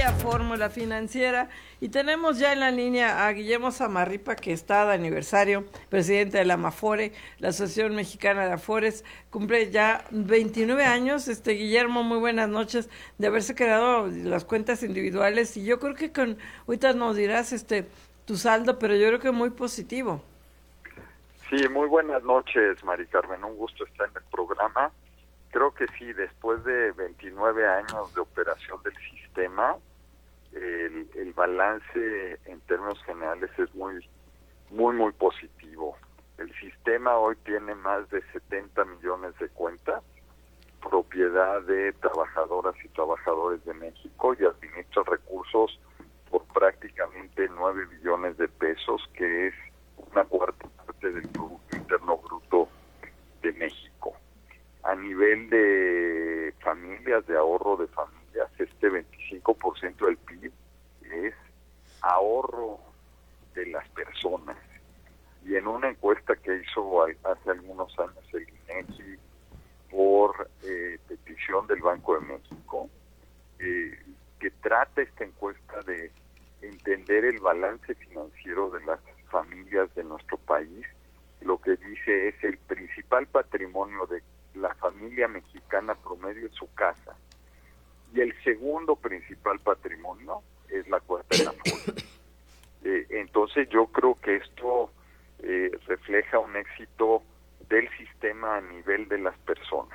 día, Fórmula Financiera, y tenemos ya en la línea a Guillermo Samarripa, que está de aniversario, presidente de la AMAFORE, la Asociación Mexicana de Afores, cumple ya 29 años. Guillermo, muy buenas noches, de haberse creado las cuentas individuales, y yo creo que ahorita nos dirás tu saldo, pero yo creo que muy positivo. Sí, muy buenas noches, Mari Carmen, un gusto estar en el programa. Creo que sí, después de 29 años de operación del sistema, el balance en términos generales es muy positivo. El sistema hoy tiene más de 70 millones de cuentas, propiedad de trabajadoras y trabajadores de México, y administra recursos por prácticamente 9 billones de pesos, que es una cuarta parte del Producto Interno Bruto de México. A nivel de familias, de ahorro de familias, 25% del PIB es ahorro de las personas. Y en una encuesta que hizo hace algunos años el INEGI por petición del Banco de México, que trata esta encuesta de entender el balance financiero de las familias de nuestro país, lo que dice es el principal patrimonio de la familia mexicana promedio es su casa, y el segundo principal patrimonio es la cuenta de la AMAFORE. Entonces yo creo que esto refleja un éxito del sistema a nivel de las personas.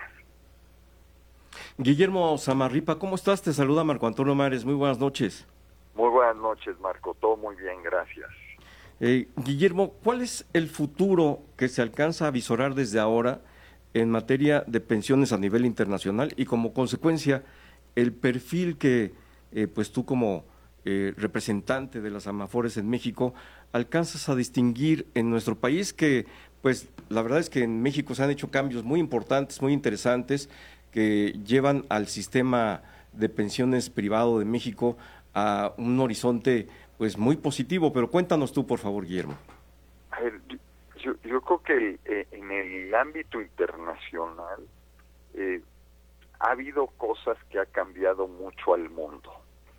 Guillermo Samarripa, ¿cómo estás? Te saluda Marco Antonio Mares, muy buenas noches. Muy buenas noches, Marco, todo muy bien, gracias. Guillermo, ¿cuál es el futuro que se alcanza a visorar desde ahora en materia de pensiones a nivel internacional, y como consecuencia el perfil que pues tú como representante de las AMAFORES en México alcanzas a distinguir en nuestro país? Que pues la verdad es que en México se han hecho cambios muy importantes, muy interesantes, que llevan al sistema de pensiones privado de México a un horizonte pues muy positivo, pero cuéntanos tú, por favor, Guillermo. A ver, yo creo que en el ámbito internacional ha habido cosas que ha cambiado mucho al mundo.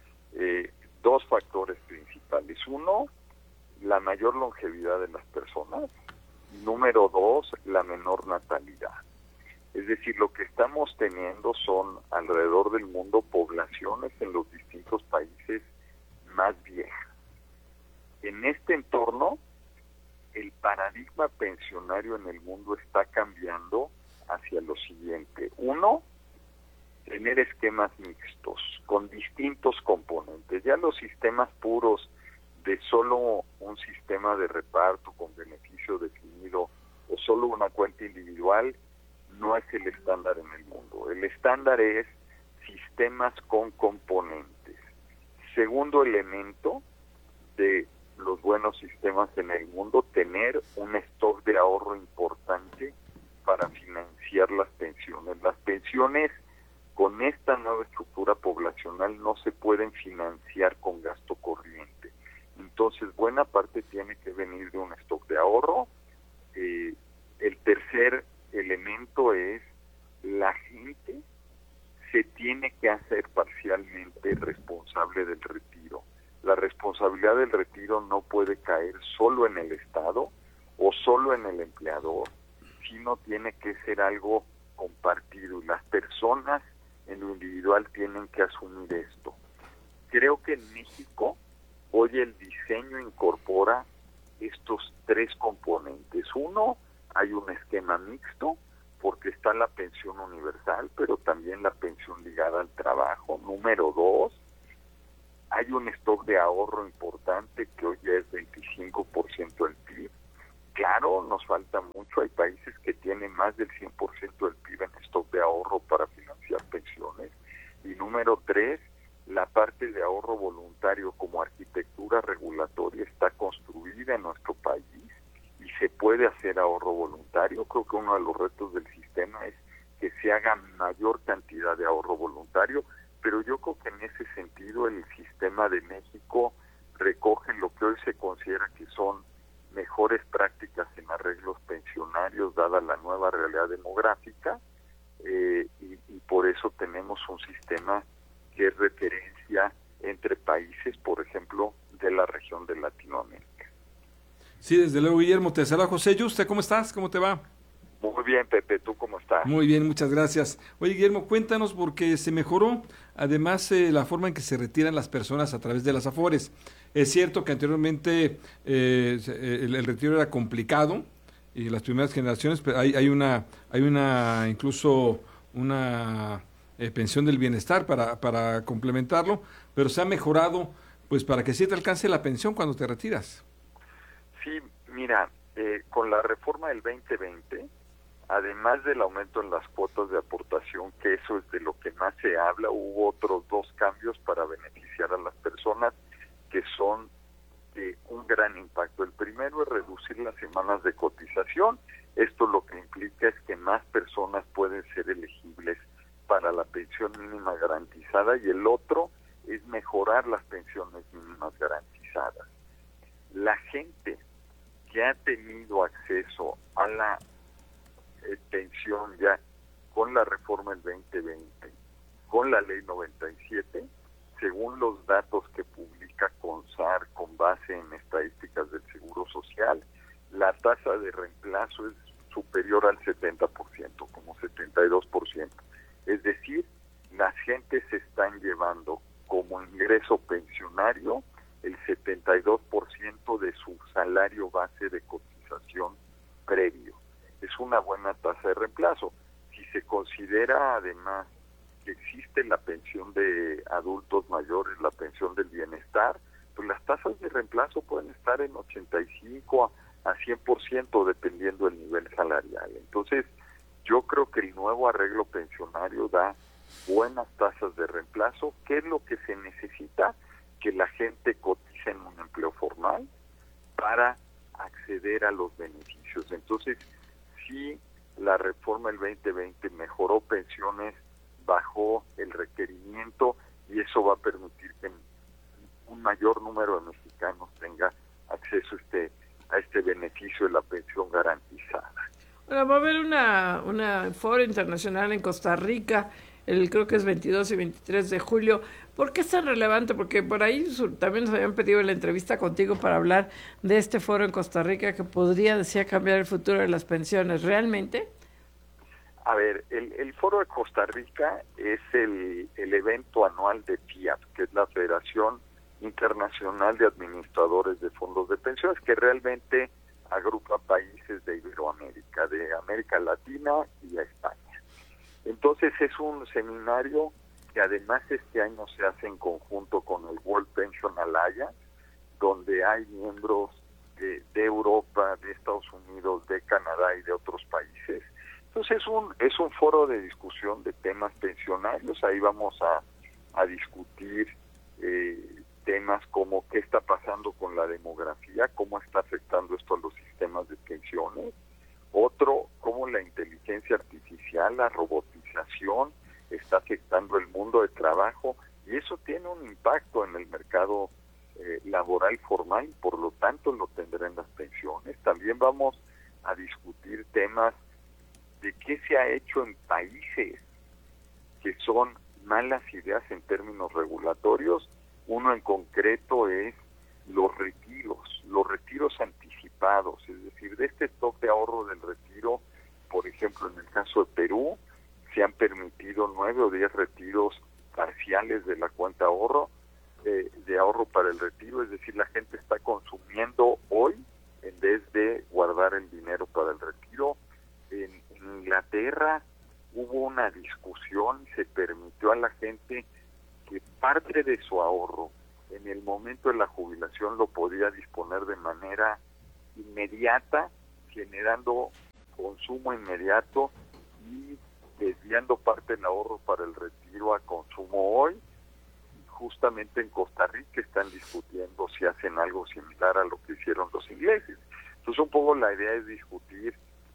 Dos factores principales. Uno, la mayor longevidad de las personas. Número dos, la menor natalidad. Es decir, lo que estamos teniendo son alrededor del mundo poblaciones en los distintos países más viejas. En este entorno, el paradigma pensionario en el mundo está cambiando hacia lo siguiente. Uno, tener esquemas mixtos con distintos componentes. Ya los sistemas puros de solo un sistema de reparto con beneficio definido o solo una cuenta individual no es el estándar en el mundo. El estándar es sistemas con componentes. Segundo elemento de los buenos sistemas en el mundo, tener un stock de ahorro importante para financiar las pensiones. Las pensiones con esta nueva estructura poblacional no se pueden financiar con gasto corriente. Entonces, buena parte tiene que venir de un stock de ahorro. El tercer elemento es la gente se tiene que hacer parcialmente responsable del retiro. La responsabilidad del retiro no puede caer solo en el Estado o solo en el empleador, sino tiene que ser algo compartido, y las personas en lo individual tienen que asumir esto. Creo que en México hoy el diseño incorpora estos tres componentes. Uno, hay un esquema mixto, porque está la pensión universal, pero también la pensión ligada al trabajo. Número dos, hay un stock de ahorro importante que hoy ya es 25% del PIB. Claro, nos falta mucho, hay países que tienen más del 100% del PIB en stock de ahorro para financiar pensiones. Y número tres, la parte de ahorro voluntario como arquitectura regulatoria está construida en nuestro país y se puede hacer ahorro voluntario. Creo que uno de los retos del sistema es que se haga mayor cantidad de ahorro voluntario, pero yo creo que en ese sentido el sistema de México recoge lo que hoy se considera que son mejores prácticas en arreglos pensionarios dada la nueva realidad demográfica, y por eso tenemos un sistema que es referencia entre países, por ejemplo, de la región de Latinoamérica. Sí, desde luego, Guillermo. Te saluda José Yuste. ¿Cómo estás? ¿Cómo te va? Muy bien, Pepe. ¿Tú cómo estás? Muy bien, muchas gracias. Oye, Guillermo, cuéntanos, porque se mejoró, además, la forma en que se retiran las personas a través de las Afores. Es cierto que anteriormente el retiro era complicado, y las primeras generaciones, pero hay una incluso una pensión del bienestar para complementarlo, pero se ha mejorado, pues, para que sí te alcance la pensión cuando te retiras. Sí, mira, con la reforma del 2020, además del aumento en las cuotas de aportación, que eso es de lo que más se habla, hubo otros 2 cambios para beneficiar a las personas que son de un gran impacto. El primero es reducir las semanas de cotización. Esto lo que implica es que más personas pueden ser elegibles para la pensión mínima garantizada, y el otro es mejorar las pensiones mínimas garantizadas. La gente que ha tenido acceso a la pensión ya con la reforma del 2020, con la ley 97, según los datos que publica CONSAR con base en estadísticas del Seguro Social, la tasa de reemplazo es superior al 70%, como 72%. Es decir, las gentes se están llevando como ingreso pensionario el 72% de su salario base de cotización previo. Es una buena tasa de reemplazo. Si se considera además que existe la pensión de adultos mayores, la pensión del bienestar, pues las tasas de reemplazo pueden estar en 85 a 100% dependiendo del nivel salarial. Entonces, yo creo que el nuevo arreglo pensionario da buenas tasas de reemplazo. ¿Qué es lo que se necesita? Que la gente cotice en un empleo formal para acceder a los beneficios. Entonces, sí, la reforma del 2020 mejoró pensiones, bajó el requerimiento, y eso va a permitir que un mayor número de mexicanos tenga acceso a este beneficio de la pensión garantizada. Bueno, va a haber una foro internacional en Costa Rica, creo que es 22 y 23 de julio. ¿Por qué es tan relevante? Porque por ahí también nos habían pedido la entrevista contigo para hablar de este foro en Costa Rica que podría, decía, cambiar el futuro de las pensiones. ¿Realmente? A ver, el foro de Costa Rica es el evento anual de FIAP, que es la Federación Internacional de Administradores de Fondos de Pensiones, que realmente agrupa países de Iberoamérica, de América Latina y a España. Entonces es un seminario que además este año se hace en conjunto con el World Pension Alliance, donde hay miembros de Europa, de Estados Unidos, de Canadá y de otros países. Entonces es un foro de discusión de temas pensionarios. Ahí vamos a discutir temas como qué está pasando con la demografía, cómo está afectando esto a los sistemas de pensiones. Otro, cómo la inteligencia artificial, la robotización está afectando el mundo de trabajo, y eso tiene un impacto en el mercado laboral formal, y por lo tanto lo tendrá en las pensiones. También vamos a discutir temas de qué se ha hecho en países que son malas ideas en términos regulatorios. Uno en concreto es los retiros anticipados, es decir, de este stock de ahorro del retiro. Por ejemplo, en el caso de Perú, se han permitido 9 o 10 retiros parciales de la cuenta de ahorro para el retiro, es decir, la gente está consumiendo hoy en vez de guardar el dinero para el retiro. En Inglaterra hubo una discusión y se permitió a la gente que parte de su ahorro en el momento de la jubilación lo podía disponer de manera inmediata, generando consumo inmediato y desviando parte del ahorro para el retiro a consumo hoy. Justamente en Costa Rica están discutiendo si hacen algo similar a lo que hicieron los ingleses. Entonces un poco la idea es discutir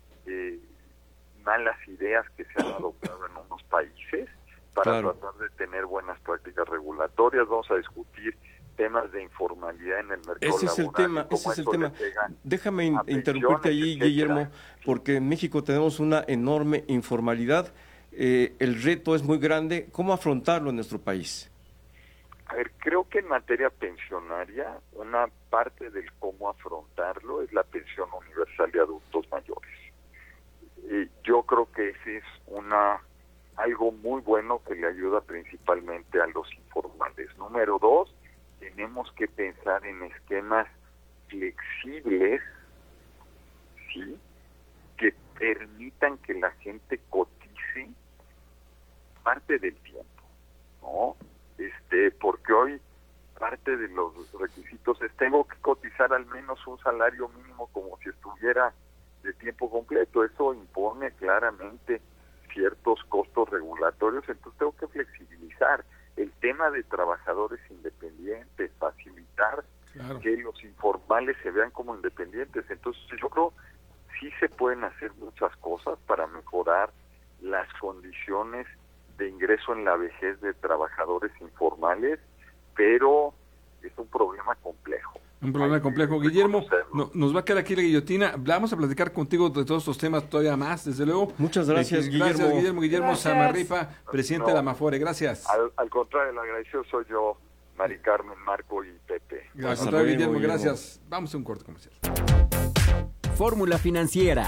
malas ideas que se han adoptado en unos países para tratar de tener buenas prácticas regulatorias. Vamos a discutir temas de informalidad en el mercado laboral. Ese es el tema. Déjame interrumpirte allí, etcétera. Guillermo, porque en México tenemos una enorme informalidad. El reto es muy grande. ¿Cómo afrontarlo en nuestro país? A ver, creo que en materia pensionaria, una parte del cómo afrontarlo es la pensión universal de adultos mayores. Yo creo que ese es algo muy bueno que le ayuda principalmente a los informales. Número 2, tenemos que pensar en esquemas flexibles, ¿sí?, que permitan que la gente cotice parte del tiempo, ¿no? Porque hoy parte de los requisitos es tengo que cotizar al menos un salario mínimo como si estuviera de tiempo completo. Eso impone claramente ciertos costos regulatorios, entonces tengo que flexibilizar el tema de trabajadores independientes, facilitar que los informales se vean como independientes. Entonces yo creo sí se pueden hacer muchas cosas para mejorar las condiciones de ingreso en la vejez de trabajadores informales, pero es un problema complejo. Un problema complejo. Guillermo, nos va a quedar aquí la guillotina. Vamos a platicar contigo de todos estos temas todavía más, desde luego. Muchas gracias, Guillermo. Gracias, Guillermo. Guillermo Samarripa, presidente de la Amafore. Gracias. Al contrario, el agradecido soy yo, Mari Carmen, Marco y Pepe. Al contrario, Guillermo, gracias. Vamos a un corte comercial. Fórmula Financiera.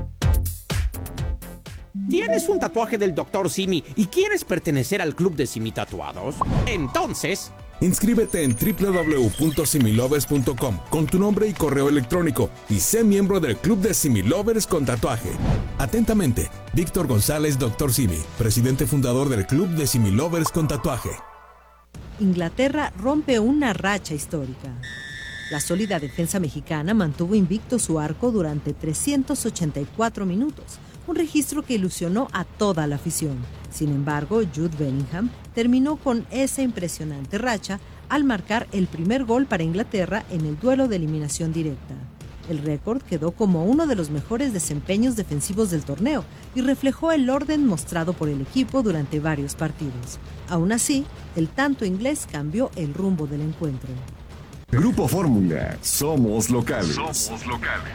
¿Tienes un tatuaje del Dr. Simi y quieres pertenecer al club de Simi Tatuados? Entonces, inscríbete en www.similovers.com con tu nombre y correo electrónico y sé miembro del club de Similovers con tatuaje. Atentamente, Víctor González, Dr. Simi, presidente fundador del club de Similovers con tatuaje. Inglaterra rompe una racha histórica. La sólida defensa mexicana mantuvo invicto su arco durante 384 minutos, un registro que ilusionó a toda la afición. Sin embargo, Jude Bellingham terminó con esa impresionante racha al marcar el primer gol para Inglaterra en el duelo de eliminación directa. El récord quedó como uno de los mejores desempeños defensivos del torneo y reflejó el orden mostrado por el equipo durante varios partidos. Aún así, el tanto inglés cambió el rumbo del encuentro. Grupo Fórmula, somos locales. Somos locales.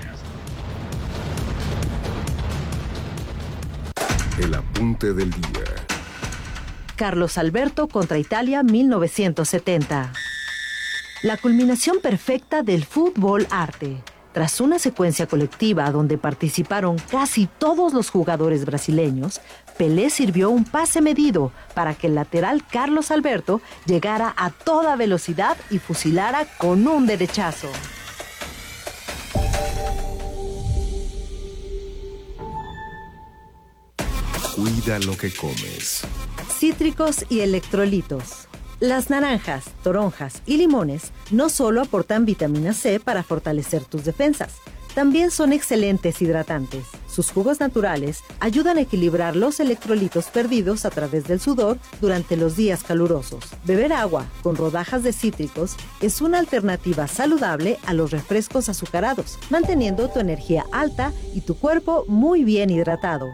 El apunte del día. Carlos Alberto contra Italia 1970. La culminación perfecta del fútbol arte. Tras una secuencia colectiva donde participaron casi todos los jugadores brasileños, Pelé sirvió un pase medido para que el lateral Carlos Alberto llegara a toda velocidad y fusilara con un derechazo. Cuida lo que comes. Cítricos y electrolitos. Las naranjas, toronjas y limones no solo aportan vitamina C para fortalecer tus defensas, también son excelentes hidratantes. Sus jugos naturales ayudan a equilibrar los electrolitos perdidos a través del sudor durante los días calurosos. Beber agua con rodajas de cítricos es una alternativa saludable a los refrescos azucarados, manteniendo tu energía alta y tu cuerpo muy bien hidratado.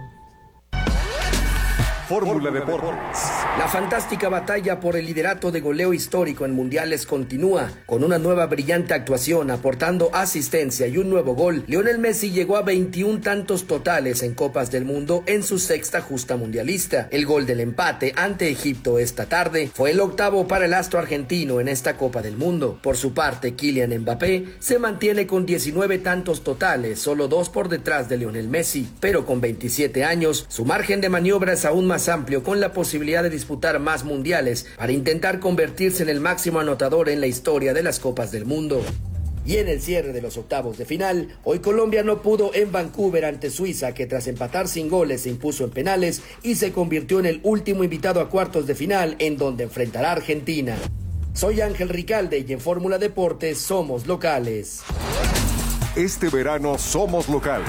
Fórmula Deportes. La fantástica batalla por el liderato de goleo histórico en mundiales continúa. Con una nueva brillante actuación, aportando asistencia y un nuevo gol, Lionel Messi llegó a 21 tantos totales en Copas del Mundo en su sexta justa mundialista. El gol del empate ante Egipto esta tarde fue el octavo para el astro argentino en esta Copa del Mundo. Por su parte, Kylian Mbappé se mantiene con 19 tantos totales, solo 2 por detrás de Lionel Messi, pero con 27 años, su margen de maniobra es aún más amplio, con la posibilidad de disputar más mundiales para intentar convertirse en el máximo anotador en la historia de las Copas del Mundo. Y en el cierre de los octavos de final, hoy Colombia no pudo en Vancouver ante Suiza, que tras empatar sin goles se impuso en penales y se convirtió en el último invitado a cuartos de final, en donde enfrentará a Argentina. Soy Ángel Ricalde y en Fórmula Deportes somos locales. Este verano somos locales.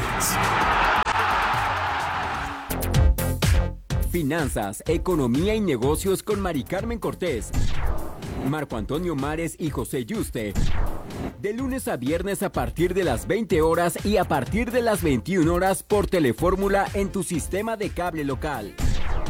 Finanzas, economía y negocios con Mari Carmen Cortés, Marco Antonio Mares y José Yuste. De lunes a viernes a partir de las 20 horas y a partir de las 21 horas por Telefórmula en tu sistema de cable local.